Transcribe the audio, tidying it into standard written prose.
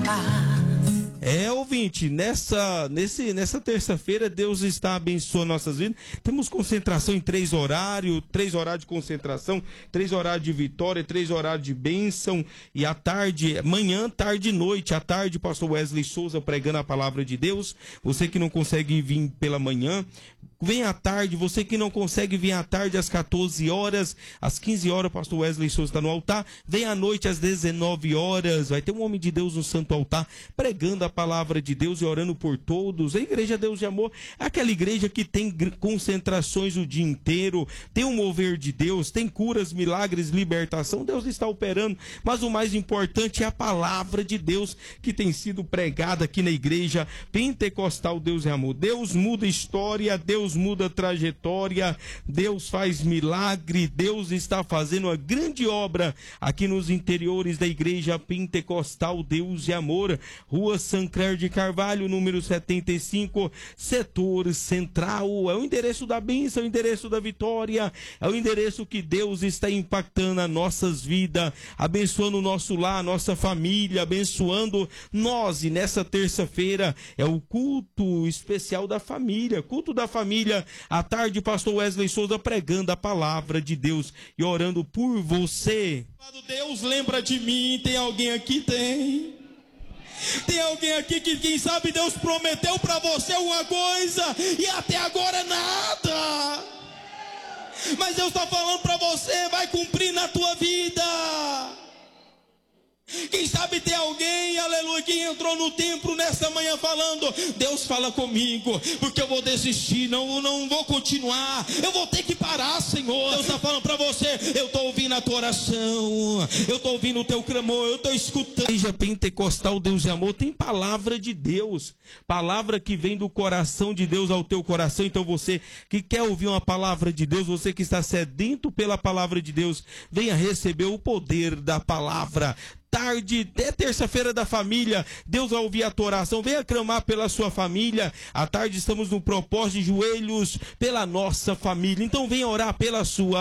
Ouvinte, nessa terça-feira Deus está abençoando nossas vidas. Temos concentração em 3 horários de concentração, 3 horários de vitória, 3 horários de bênção. E à tarde, manhã, tarde e noite. À tarde, pastor Wesley Souza pregando a palavra de Deus. Você que não consegue vir pela manhã, vem à tarde. Você que não consegue vir à tarde às 14 horas, às 15 horas, pastor Wesley Souza está no altar. Vem à noite às 19 horas. Vai ter um homem de Deus no santo altar pregando a palavra de Deus e orando por todos. A Igreja Deus de Amor é aquela igreja que tem concentrações o dia inteiro, tem um mover de Deus, tem curas, milagres, libertação. Deus está operando, mas o mais importante é a palavra de Deus que tem sido pregada aqui na Igreja Pentecostal Deus de Amor. Deus muda história, Deus muda trajetória, Deus faz milagre, Deus está fazendo uma grande obra aqui nos interiores da Igreja Pentecostal Deus de Amor, Rua Sancler de Carvalho, número 75, setor central. É o endereço da bênção, é o endereço da vitória, é o endereço que Deus está impactando as nossas vidas, abençoando o nosso lar, a nossa família, abençoando nós. E nessa terça-feira é o culto especial da família, culto da família. À tarde, pastor Wesley Souza pregando a palavra de Deus e orando por você. Deus lembra de mim. Tem alguém aqui? Tem alguém aqui que, quem sabe, Deus prometeu para você uma coisa e até agora nada. Mas Deus está falando para você, vai cumprir na tua vida. Quem sabe tem alguém, aleluia, que entrou no templo nessa manhã falando: Deus fala comigo, porque eu vou desistir, não vou continuar, eu vou ter que parar, Senhor. Deus está falando para você: eu estou ouvindo a tua oração, eu estou ouvindo o teu clamor, eu estou escutando. Igreja Pentecostal Deus de Amor tem palavra de Deus, palavra que vem do coração de Deus ao teu coração. Então você que quer ouvir uma palavra de Deus, você que está sedento pela palavra de Deus, venha receber o poder da palavra. Tarde, até terça-feira da família, Deus vai ouvir a tua oração, venha clamar pela sua família. À tarde estamos no propósito de joelhos pela nossa família, então venha orar pela sua